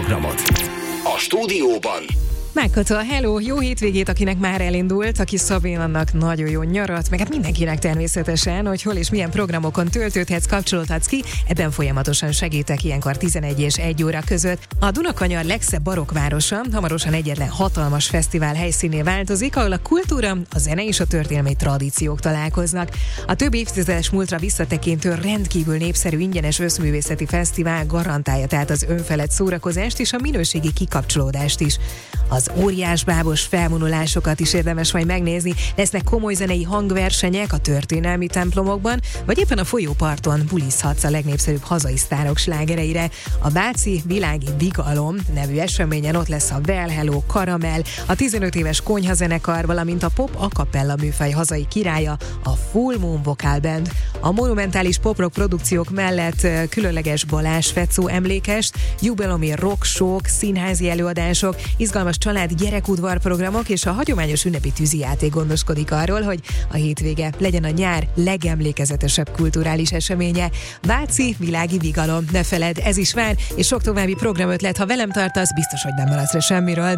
programot. A stúdióban Megkata, hello, jó hétvégét, akinek már elindult, aki Szabin, annak nagyon jó nyarat, meg hát mindenkinek természetesen, hogy hol és milyen programokon töltődhetsz, kapcsolódhatsz ki, ebben folyamatosan segítek ilyenkor 11 és 1 óra között. A Dunakanyar legszebb barokkvárosa hamarosan egyetlen hatalmas fesztivál helyszíné változik, ahol a kultúra, a zene és a történelmi tradíciók találkoznak. A több évtizedes múltra visszatekintő rendkívül népszerű ingyenes összművészeti fesztivál garantálja tehát az önfelett szórakozást és a minőségi kikapcsolódást is. Az óriásbábos felvonulásokat is érdemes majd megnézni, lesznek komoly zenei hangversenyek a történelmi templomokban, vagy éppen a folyóparton bulizhatsz a legnépszerűbb hazai sztárok slágereire. A Váci Világi Vigalom nevű eseményen ott lesz a Well Hello, Karamell, a 15 éves konyhazenekar, valamint a pop a cappella műfaj hazai királya, a Full Moon Vocal Band. A monumentális pop-rock produkciók mellett különleges Balázs Fecó emlékest, jubileumi rock show-k, színházi előadások, izgalmas család gyerekudvar programok és a hagyományos ünnepi tűzijáték gondoskodik arról, hogy a hétvége legyen a nyár legemlékezetesebb kulturális eseménye. Váci Világi Vigalom, ne feledd, ez is vár, és sok további programötlet, ha velem tartasz, biztos, hogy nem maradsz le semmiről.